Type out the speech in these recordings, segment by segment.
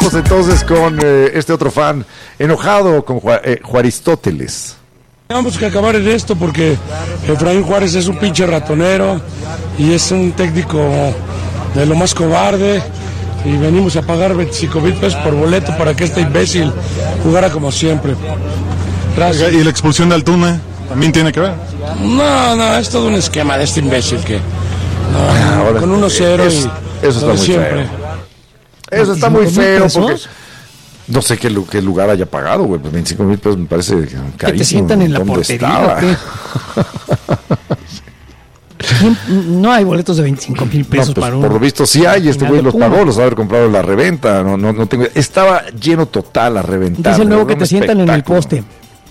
Vámonos entonces con este otro fan enojado con Juaristóteles. Tenemos que acabar en esto porque Efraín Juárez es un pinche ratonero y es un técnico de lo más cobarde y venimos a pagar 25,000 pesos por boleto para que este imbécil jugara como siempre. Gracias. ¿Y la expulsión de Altuna también tiene que ver? No, es todo un esquema de este imbécil que Ahora, con 1-0 eso está muy siempre. feo. Eso está muy feo porque no sé qué lugar haya pagado, güey. Pues 25,000 pesos me parece carísimo. Que te sientan en la portería. No hay boletos de 25,000 pesos pues, para un. por lo visto sí hay. Este güey los pagó, los va a haber comprado en la reventa. No tengo. Estaba lleno total a reventar. Dice el nuevo que te sientan en el poste.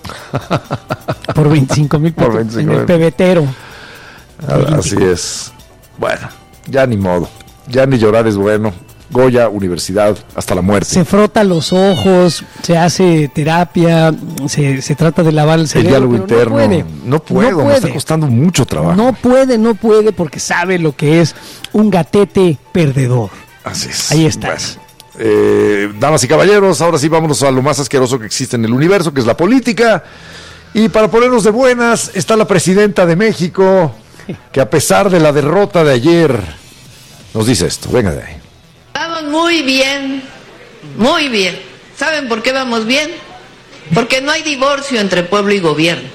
Por 25,000 pesos. En el pebetero. Así es. Bueno, ya ni modo. Ya ni llorar es bueno. Goya, universidad, hasta la muerte. Se frota los ojos, se hace terapia, se trata de lavar el cerebro. El diálogo interno. No puedo, me está costando mucho trabajo. No puede porque sabe lo que es un gatete perdedor. Así es. Ahí estás. Bueno, damas y caballeros, ahora sí vámonos a lo más asqueroso que existe en el universo, que es la política. Y para ponernos de buenas, está la presidenta de México, que a pesar de la derrota de ayer, nos dice esto. Venga de ahí. Vamos muy bien, muy bien. ¿Saben por qué vamos bien? Porque no hay divorcio entre pueblo y gobierno.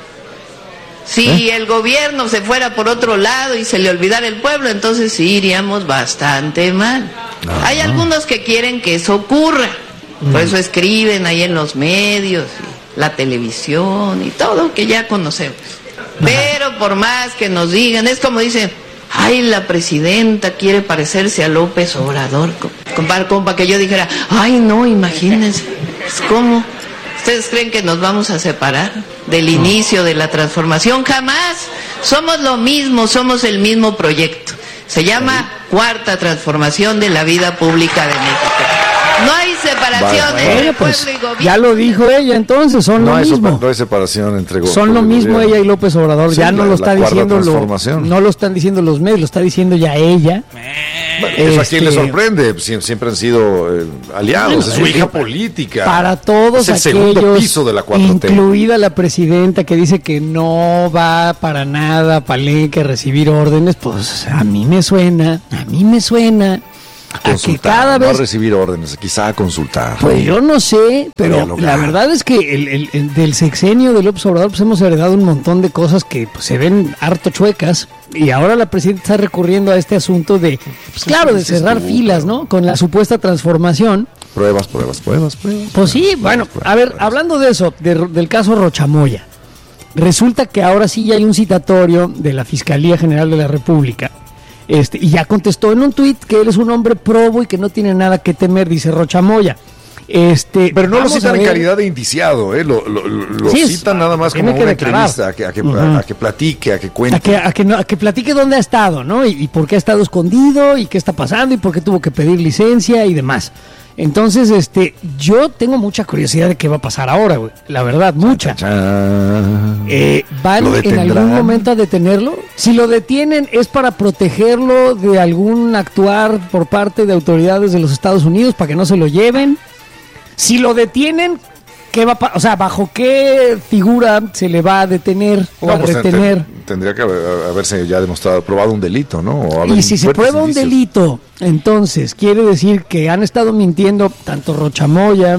Si el gobierno se fuera por otro lado y se le olvidara el pueblo, entonces sí iríamos bastante mal. Hay algunos que quieren que eso ocurra, por eso escriben ahí en los medios, la televisión y todo que ya conocemos. Pero por más que nos digan, es como dicen, ay, la presidenta quiere parecerse a López Obrador. Compa, que yo dijera, ay, no, imagínense. ¿Cómo? ¿Ustedes creen que nos vamos a separar del inicio de la transformación? Jamás. Somos lo mismo, somos el mismo proyecto. Se llama Cuarta Transformación de la Vida Pública de México. No hay separación entre pueblo y gobierno. Ya lo dijo ella, entonces son lo mismo. No hay separación entre gobierno. Son lo mismo ella y López Obrador. Sí, ya no lo está diciendo no lo están diciendo los medios, lo está diciendo ya ella. Eso a quién le sorprende, siempre han sido aliados, es su hija política. Para todos es el aquellos, segundo piso de la 4T. Incluida la presidenta que dice que no va para nada a Palenque a recibir órdenes, pues a mí me suena. A que cada vez no a recibir órdenes, quizá a consultar. Pues yo no sé, pero la verdad es que del sexenio de López Obrador pues hemos heredado un montón de cosas que pues, se ven harto chuecas y ahora la presidenta está recurriendo a este asunto de, pues claro, de cerrar filas, ¿no? Con la supuesta transformación. Pruebas. Pues sí, bueno, a ver, hablando de eso, del caso Rochamoya, resulta que ahora sí ya hay un citatorio de la Fiscalía General de la República. Y ya contestó en un tuit que él es un hombre probo y que no tiene nada que temer, dice Rochamoya. Pero no lo citan en calidad de indiciado, lo sí, citan nada más como una entrevista, a que platique, a que cuente. A que platique dónde ha estado, ¿no? Y por qué ha estado escondido, y qué está pasando, y por qué tuvo que pedir licencia y demás. Entonces, yo tengo mucha curiosidad de qué va a pasar ahora, güey. La verdad, mucha. ¿Van en algún momento a detenerlo? Si lo detienen, ¿es para protegerlo de algún actuar por parte de autoridades de los Estados Unidos para que no se lo lleven? Si lo detienen, ¿qué va o sea, bajo qué figura se le va a detener o a retener? Tendría que haberse ya probado un delito, ¿no? Y si se prueba un delito, entonces quiere decir que han estado mintiendo tanto Rochamoya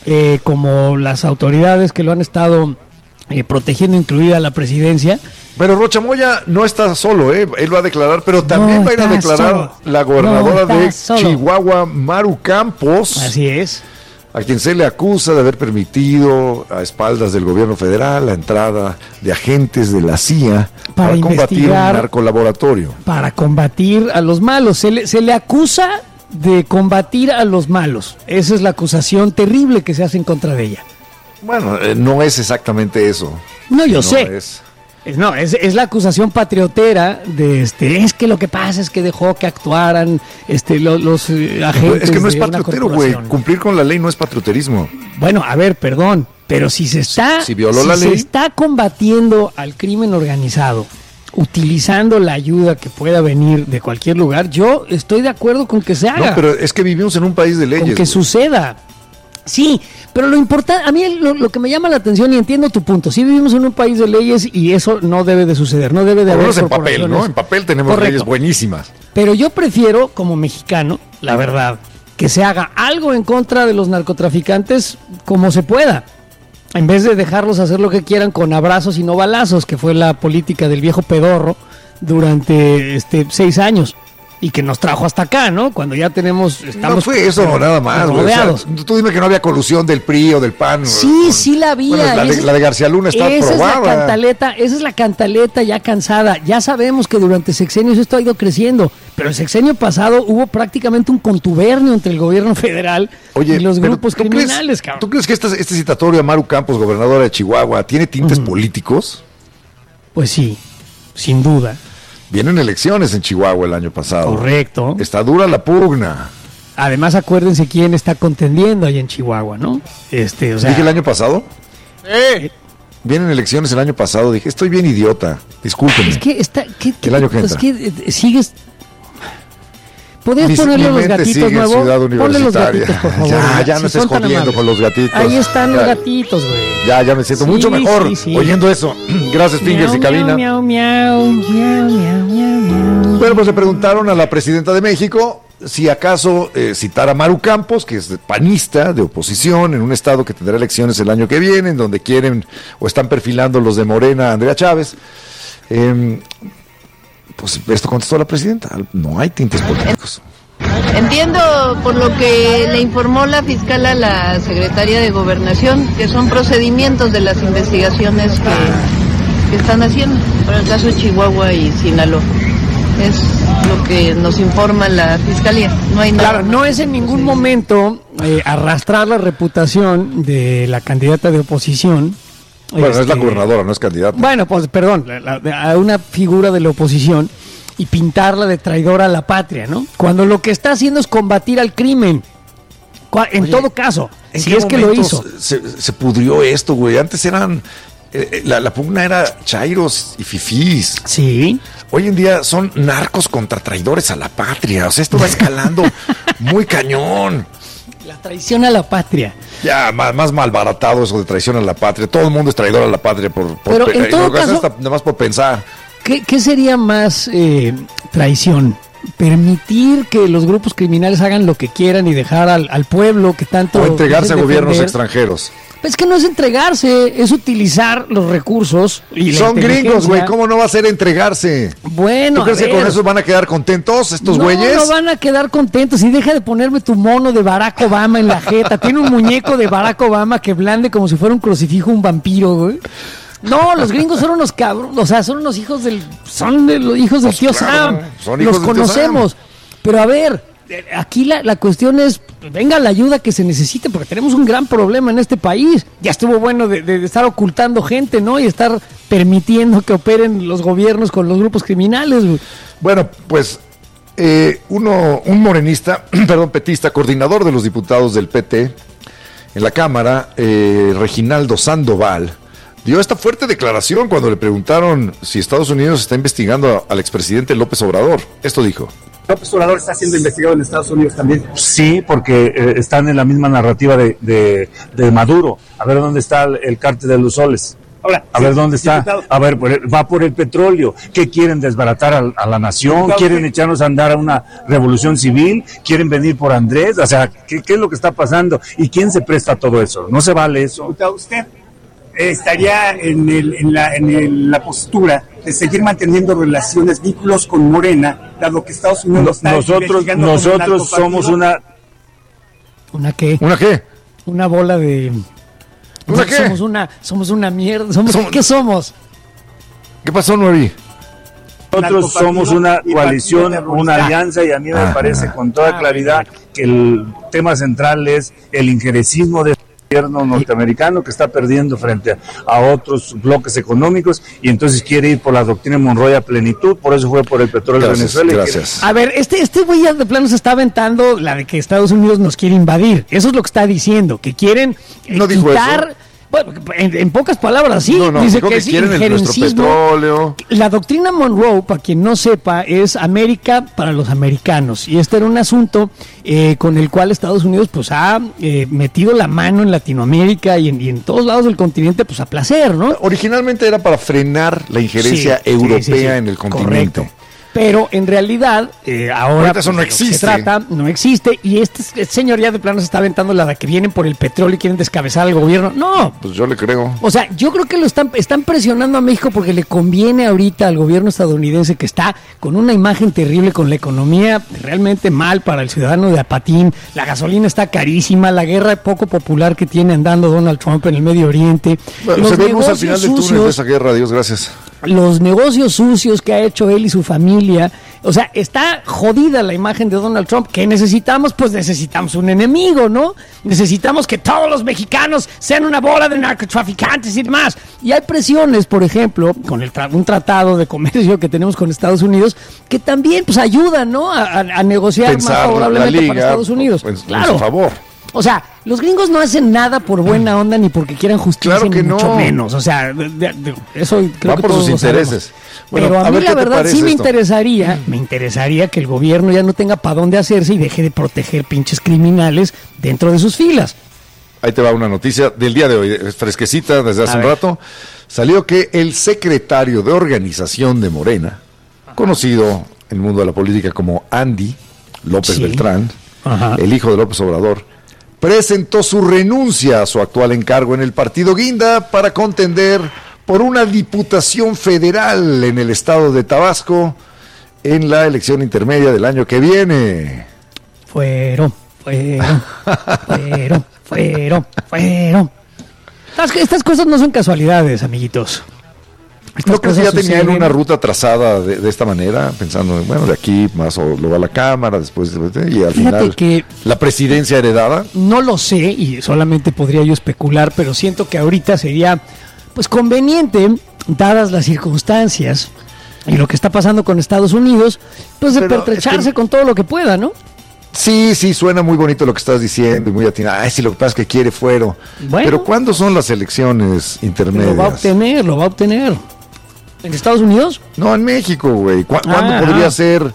como las autoridades que lo han estado protegiendo, incluida la presidencia. Pero Rochamoya no está solo, él va a declarar, pero también va a ir a declarar la gobernadora de Chihuahua, Maru Campos. Así es. A quien se le acusa de haber permitido a espaldas del gobierno federal la entrada de agentes de la CIA para combatir un narcolaboratorio. Para combatir a los malos. Se le acusa de combatir a los malos. Esa es la acusación terrible que se hace en contra de ella. Bueno, no es exactamente eso. No, yo sé. Es la acusación patriotera de es que lo que pasa es que dejó que actuaran los agentes. Es que no es patriotero, güey. Cumplir con la ley no es patrioterismo. Bueno, a ver, perdón, pero si violó la ley, se está combatiendo al crimen organizado utilizando la ayuda que pueda venir de cualquier lugar, yo estoy de acuerdo con que se haga. No, pero es que vivimos en un país de leyes. Con que suceda. Sí, pero lo importante, a mí lo que me llama la atención, y entiendo tu punto, sí vivimos en un país de leyes y eso no debe de suceder, no debe de haber en papel, ¿no? En papel tenemos leyes buenísimas. Pero yo prefiero, como mexicano, la verdad, que se haga algo en contra de los narcotraficantes como se pueda, en vez de dejarlos hacer lo que quieran con abrazos y no balazos, que fue la política del viejo pedorro durante 6 años. Y que nos trajo hasta acá, ¿no? Cuando ya estamos... No fue eso nada más, güey. O sea, tú dime que no había colusión del PRI o del PAN. Sí la había. Bueno, la de García Luna está probada. Esa es la cantaleta ya cansada. Ya sabemos que durante sexenios esto ha ido creciendo, pero el sexenio pasado hubo prácticamente un contubernio entre el gobierno federal y los grupos criminales, cabrón. ¿Tú crees que este citatorio a Maru Campos, gobernadora de Chihuahua, tiene tintes políticos? Pues sí, sin duda. Vienen elecciones en Chihuahua el año pasado. Correcto. Está dura la pugna. Además, acuérdense quién está contendiendo ahí en Chihuahua, ¿no? ¿Dije el año pasado? Vienen elecciones el año pasado. Dije, estoy bien idiota. Discúlpenme. Es que el año que entra. Es que sigues... ¿Podrías ponerle los gatitos nuevos? Ponle los gatitos, por favor. Ya no estés jodiendo con los gatitos. Ahí están los gatitos, güey. Ya me siento mucho mejor oyendo eso. Gracias, Fingers y Cabina. Miau, miau, miau, miau, miau. Bueno, pues le preguntaron a la presidenta de México si acaso citar a Maru Campos, que es panista de oposición en un estado que tendrá elecciones el año que viene, en donde quieren o están perfilando los de Morena a Andrea Chávez. Pues esto contestó la presidenta, no hay tintes políticos. Entiendo por lo que le informó la fiscal a la secretaria de Gobernación, que son procedimientos de las investigaciones que están haciendo para el caso de Chihuahua y Sinaloa. Es lo que nos informa la fiscalía. No hay nada. Claro, no es en ningún momento arrastrar la reputación de la candidata de oposición. Bueno, es la gobernadora, no es candidata. Bueno, pues perdón, a una figura de la oposición y pintarla de traidora a la patria, ¿no? Cuando lo que está haciendo es combatir al crimen. En todo caso, si es que lo hizo. Se pudrió esto, güey. Antes eran... La pugna era chairos y fifís. Sí. Hoy en día son narcos contra traidores a la patria. O sea, esto va escalando muy cañón. La traición a la patria. Ya, más malbaratado eso de traición a la patria. Todo el mundo es traidor a la patria Pero en todo caso, nada más por pensar. ¿Qué sería más traición? Permitir que los grupos criminales hagan lo que quieran y dejar al pueblo que tanto... O entregarse a gobiernos extranjeros. Es que no es entregarse, es utilizar los recursos y son gringos, güey, ¿cómo no va a ser entregarse? Bueno, ¿tú crees que con eso van a quedar contentos estos güeyes? No van a quedar contentos y deja de ponerme tu mono de Barack Obama en la jeta. Tiene un muñeco de Barack Obama que blande como si fuera un crucifijo, un vampiro, güey. No, los gringos son unos cabrones, o sea, son unos hijos son de los hijos del tío Sam. Los conocemos. Pero a ver, aquí la cuestión es, venga la ayuda que se necesite, porque tenemos un gran problema en este país. Ya estuvo bueno de estar ocultando gente, ¿no? Y estar permitiendo que operen los gobiernos con los grupos criminales. Bueno, pues un morenista, petista, coordinador de los diputados del PT en la Cámara, Reginaldo Sandoval, dio esta fuerte declaración cuando le preguntaron si Estados Unidos está investigando al expresidente López Obrador. Esto dijo. ¿López Obrador está siendo investigado en Estados Unidos también? Sí, porque están en la misma narrativa de Maduro. A ver dónde está el cártel de los soles. Ahora, a ver dónde está. A ver, va por el petróleo. ¿Qué quieren? ¿Desbaratar a la nación? ¿Quieren echarnos a andar a una revolución civil? ¿Quieren venir por Andrés? O sea, ¿qué es lo que está pasando? ¿Y quién se presta a todo eso? No se vale eso. ¿Usted estaría en la postura de seguir manteniendo relaciones, vínculos con Morena, dado que Estados Unidos nosotros somos una... ¿Una qué? ¿Una qué? Una bola de... ¿Una qué? Somos una mierda. ¿Qué somos? ¿Qué pasó, Nori? Nosotros somos una coalición, una alianza, y a mí me parece con toda claridad que el tema central es el injerencismo del gobierno norteamericano, que está perdiendo frente a otros bloques económicos, y entonces quiere ir por la doctrina Monroe a plenitud. Por eso fue por el petróleo de Venezuela. Gracias. A ver, este güey ya de plano se está aventando la de que Estados Unidos nos quiere invadir. Eso es lo que está diciendo, que quieren no dijo quitar... eso. Bueno, en pocas palabras, sí. No, dice dijo que es quieren nuestro injerencismo. petróleo. La doctrina Monroe, para quien no sepa, es América para los americanos. Y este era un asunto con el cual Estados Unidos pues ha metido la mano en Latinoamérica y en todos lados del continente pues a placer, ¿no? Originalmente era para frenar la injerencia europea en el continente. Correcto. Pero en realidad, ahora eso no existe. Se trata, no existe, y este señor ya de plano se está aventando la de que vienen por el petróleo y quieren descabezar al gobierno. No. Pues yo le creo. O sea, yo creo que están presionando a México porque le conviene ahorita al gobierno estadounidense, que está con una imagen terrible, con la economía realmente mal para el ciudadano de a patín, la gasolina está carísima, la guerra poco popular que tiene andando Donald Trump en el Medio Oriente. Bueno, se vemos al final del túnel de esa guerra, Dios gracias. Los negocios sucios que ha hecho él y su familia. O sea, está jodida la imagen de Donald Trump. ¿Qué necesitamos? Pues necesitamos un enemigo, ¿no? Necesitamos que todos los mexicanos sean una bola de narcotraficantes y demás. Y hay presiones, por ejemplo, con un tratado de comercio que tenemos con Estados Unidos, que también pues ayudan, ¿no? A negociar más favorablemente para Estados Unidos. Claro. Por favor. O sea, los gringos no hacen nada por buena onda ni porque quieran justicia, claro que ni mucho no. menos. O sea, eso creo que por todos sus intereses. Bueno, pero a mí la verdad sí me interesaría que el gobierno ya no tenga para dónde hacerse y deje de proteger pinches criminales dentro de sus filas. Ahí te va una noticia del día de hoy, fresquecita desde hace un rato. Salió que el secretario de organización de Morena, conocido en el mundo de la política como Andy López Beltrán, el hijo de López Obrador, presentó su renuncia a su actual encargo en el partido Guinda para contender por una diputación federal en el estado de Tabasco en la elección intermedia del año que viene. Fueron. Estas cosas no son casualidades, amiguitos. No creo que ya tenían una ruta trazada de esta manera, pensando, bueno, de aquí más o lo va a la Cámara, después y al final que la presidencia heredada. No lo sé y solamente podría yo especular, pero siento que ahorita sería pues conveniente, dadas las circunstancias y lo que está pasando con Estados Unidos, pues de pertrecharse con todo lo que pueda, ¿no? Sí, suena muy bonito lo que estás diciendo y muy atinado. Ay, sí, lo que pasa es que quiere fuero. Bueno, pero ¿cuándo son las elecciones intermedias? Lo va a obtener. ¿En Estados Unidos? No, en México, güey. ¿Cuándo podría ser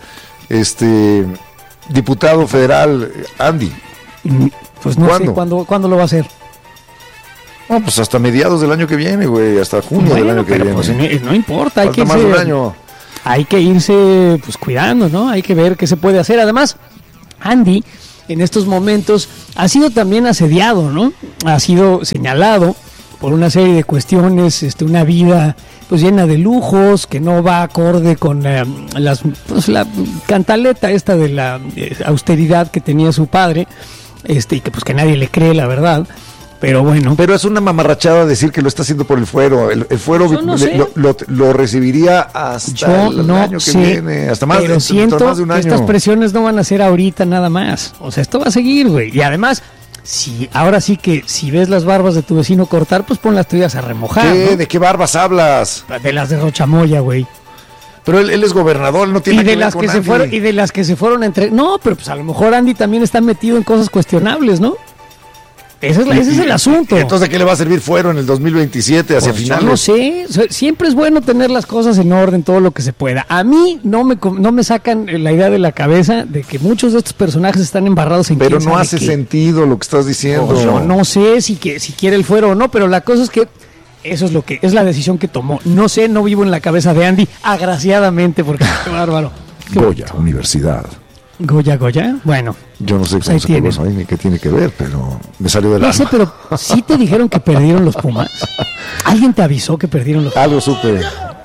diputado federal Andy? Pues no sé cuándo lo va a hacer. No, pues hasta mediados del año que viene, güey, hasta junio del año que viene. Pues no importa, falta más de un año. Hay que irse pues cuidando, ¿no? Hay que ver qué se puede hacer. Además, Andy en estos momentos ha sido también asediado, ¿no? Ha sido señalado por una serie de cuestiones, una vida pues llena de lujos, que no va acorde con la cantaleta esta de la austeridad que tenía su padre, y que pues que nadie le cree, la verdad. Pero bueno. Pero es una mamarrachada decir que lo está haciendo por el fuero. El fuero lo recibiría hasta el año que viene, hasta más, pero siento más de un año. Que estas presiones no van a ser ahorita nada más. O sea, esto va a seguir, güey. Y además, ahora sí que si ves las barbas de tu vecino cortar, pues pon las tuyas a remojar. ¿Qué? ¿No? ¿De qué barbas hablas? De las de Rochamoya, güey. Pero él es gobernador, no tiene y que de ver las con que Andy. se fueron y de las que se fueron entre. No, pero pues a lo mejor Andy también está metido en cosas cuestionables, ¿no? Ese es el asunto. Entonces, ¿de qué le va a servir fuero en el 2027 hacia finales? Yo no sé, siempre es bueno tener las cosas en orden, todo lo que se pueda. A mí no me sacan la idea de la cabeza de que muchos de estos personajes están embarrados en pero no hace sentido lo que estás diciendo. Yo no sé si quiere el fuero o no, pero la cosa es que eso es lo que es la decisión que tomó. No sé, no vivo en la cabeza de Andy, agraciadamente, porque qué bárbaro. Goya, Universidad. Goya, bueno. Yo no sé cómo se puso ahí ni qué tiene que ver, pero me salió del alma. No sé, pero ¿sí te dijeron que perdieron los Pumas? ¿Alguien te avisó que perdieron los Pumas? Algo supe.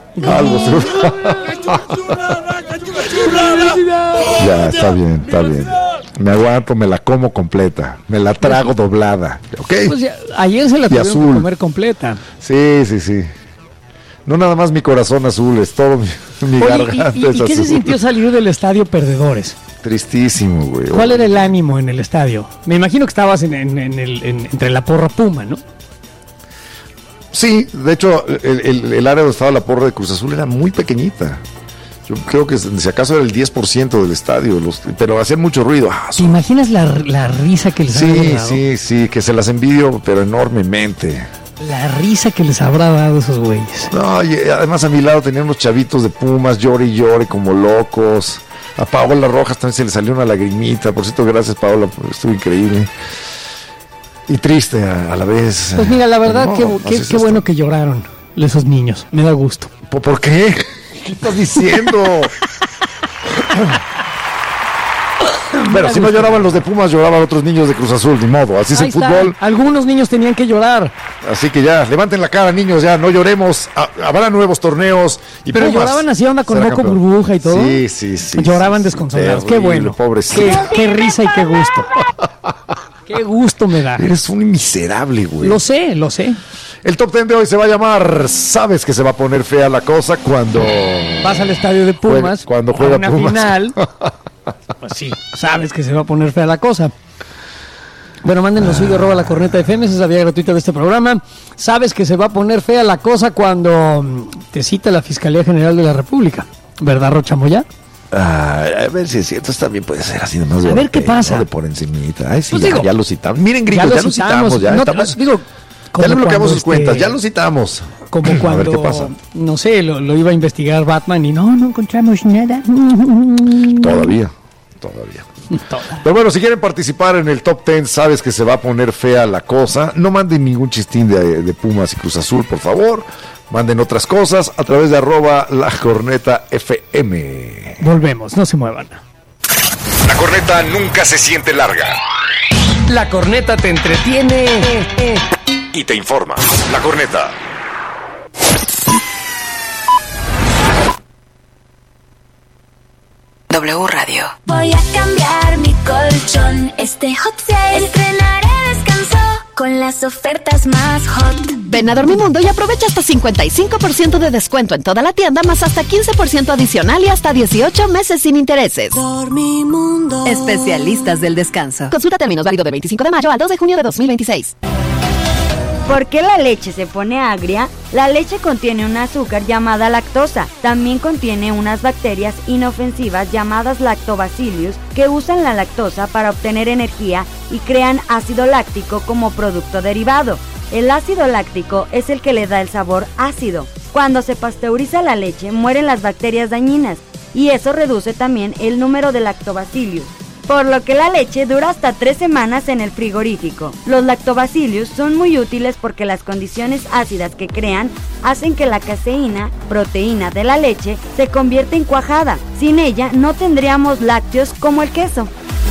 Ya, está bien. Me aguanto, me la como completa. Me la trago doblada. ¿Ok? Pues ya, ayer se la tuvieron que comer completa. Sí. No nada más mi corazón azul, es todo mi garganta ¿Y qué se sintió salir del estadio perdedores? Tristísimo, güey. ¿Cuál era el ánimo en el estadio? Me imagino que estabas entre la porra Puma, ¿no? Sí, de hecho, el área donde estaba la porra de Cruz Azul era muy pequeñita. Yo creo que si acaso era el 10% del estadio, pero hacían mucho ruido. ¿Te imaginas la risa que les Sí, que se las envidio, pero enormemente. La risa que les habrá dado a esos güeyes. No, y además a mi lado tenían unos chavitos de Pumas, llore y llore como locos. A Paola Rojas también se le salió una lagrimita. Por cierto, gracias Paola, estuvo increíble. Y triste a la vez. Pues mira, la verdad, no, qué bueno que lloraron esos niños. Me da gusto. ¿Por qué? ¿Qué estás diciendo? Pero si no lloraban los de Pumas, lloraban otros niños de Cruz Azul, ni modo. Así es el fútbol. Algunos niños tenían que llorar. Así que ya, levanten la cara, niños, ya, no lloremos. Habrá nuevos torneos. Y pero Pumas lloraban así onda con moco burbuja y todo. Sí. Lloraban desconsolados. Qué bueno. Qué risa y qué gusto. Qué gusto me da. Eres un miserable, güey. Lo sé. El top 10 de hoy se va a llamar ¿Sabes que se va a poner fea la cosa cuando vas al estadio de Pumas? Cuando juega una Pumas. Final. Pues sí, sabes que se va a poner fea la cosa. Bueno, mándenos suyo @lacorneta.fm, esa es la vía gratuita de este programa. Sabes que se va a poner fea la cosa cuando te cita la Fiscalía General de la República, ¿verdad, Rocha Moya? A ver si es cierto, esto también puede ser así nomás. A ver qué pasa. No de por encimita. Ay, sí, pues ya lo citamos. Miren, gringos, ya lo citamos. Ya no, estamos. Digo, ya le bloqueamos sus cuentas, ya lo citamos. Como cuando, a ver qué pasa. No sé, lo iba a investigar Batman y no encontramos nada. Todavía. Pero bueno, si quieren participar en el top 10, sabes que se va a poner fea la cosa. No manden ningún chistín de Pumas y Cruz Azul, por favor. Manden otras cosas a través de @lacornetafm. Volvemos, no se muevan. La corneta nunca se siente larga. La corneta te entretiene y te informa. La corneta. W Radio. Voy a cambiar mi colchón. Este hot sale estrenaré descanso con las ofertas más hot. Ven a Dormimundo y aprovecha hasta 55% de descuento en toda la tienda, más hasta 15% adicional y hasta 18 meses sin intereses. Dormimundo. Especialistas del descanso. Consulta términos, válido del 25 de mayo al 2 de junio de 2026. ¿Por qué la leche se pone agria? La leche contiene un azúcar llamada lactosa. También contiene unas bacterias inofensivas llamadas lactobacillus que usan la lactosa para obtener energía y crean ácido láctico como producto derivado. El ácido láctico es el que le da el sabor ácido. Cuando se pasteuriza la leche, mueren las bacterias dañinas y eso reduce también el número de lactobacillus, por lo que la leche dura hasta 3 semanas en el frigorífico. Los lactobacillus son muy útiles porque las condiciones ácidas que crean hacen que la caseína, proteína de la leche, se convierta en cuajada. Sin ella no tendríamos lácteos como el queso.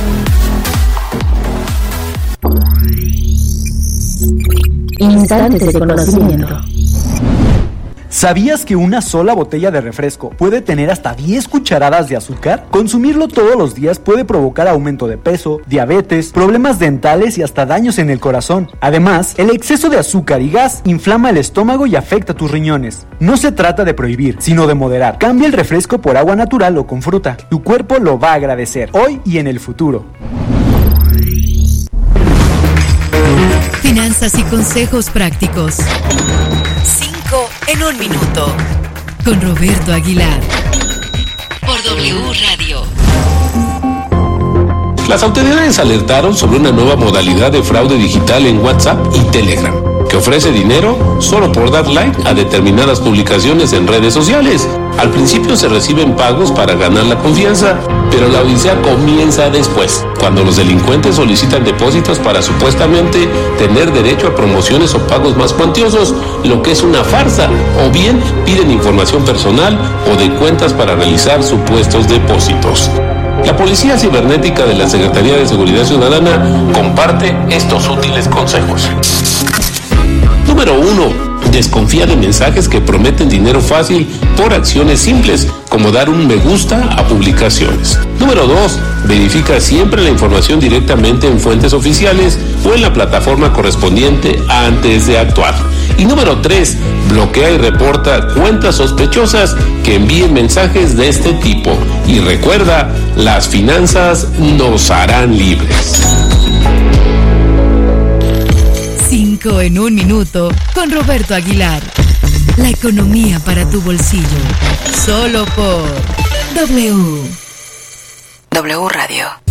Instantes de conocimiento. ¿Sabías que una sola botella de refresco puede tener hasta 10 cucharadas de azúcar? Consumirlo todos los días puede provocar aumento de peso, diabetes, problemas dentales y hasta daños en el corazón. Además, el exceso de azúcar y gas inflama el estómago y afecta tus riñones. No se trata de prohibir, sino de moderar. Cambia el refresco por agua natural o con fruta. Tu cuerpo lo va a agradecer, hoy y en el futuro. Finanzas y consejos prácticos. 5 en 1 minuto. Con Roberto Aguilar. Por W Radio. Las autoridades alertaron sobre una nueva modalidad de fraude digital en WhatsApp y Telegram, que ofrece dinero solo por dar like a determinadas publicaciones en redes sociales. Al principio se reciben pagos para ganar la confianza, pero la odisea comienza después, cuando los delincuentes solicitan depósitos para supuestamente tener derecho a promociones o pagos más cuantiosos, lo que es una farsa, o bien piden información personal o de cuentas para realizar supuestos depósitos. La Policía Cibernética de la Secretaría de Seguridad Ciudadana comparte estos útiles consejos. Número 1. Desconfía de mensajes que prometen dinero fácil por acciones simples, como dar un me gusta a publicaciones. Número 2. Verifica siempre la información directamente en fuentes oficiales o en la plataforma correspondiente antes de actuar. Y número 3. Bloquea y reporta cuentas sospechosas que envíen mensajes de este tipo. Y recuerda, las finanzas nos harán libres. 5 en 1 minuto con Roberto Aguilar. La economía para tu bolsillo. Solo por W Radio.